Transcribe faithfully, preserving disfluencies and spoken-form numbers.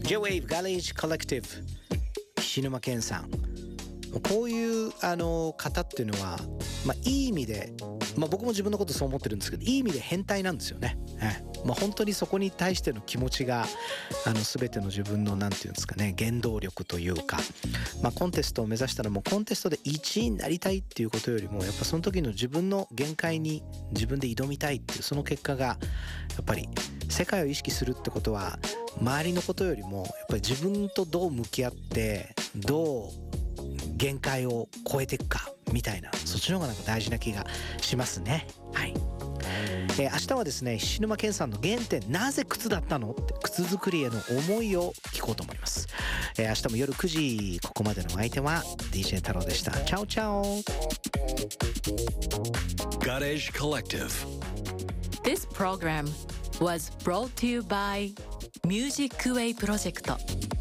J-Wave Garage Collective 菱沼健さん、こういうあの方っていうのは、まあ、いい意味で、まあ、僕も自分のことそう思ってるんですけど、いい意味で変態なんですよね、ええまあ、本当にそこに対しての気持ちがあの全ての自分のなんていうんですかね、原動力というか、まあ、コンテストを目指したらもうコンテストでいちいになりたいっていうことよりも、やっぱその時の自分の限界に自分で挑みたいっていうその結果がやっぱり世界を意識するってことは、周りのことよりもやっぱり自分とどう向き合ってどう限界を超えていくかみたいな、そっちの方がなんか大事な気がしますね。はい、えー、明日はですね、菱沼健さんの原点、なぜ靴だったのって靴作りへの思いを聞こうと思います。えー、明日も夜くじ、ここまでのお相手は ディージェー 太郎でした。チャオチャオ。 Garage Collective. This program was brought to you by Music Way Project.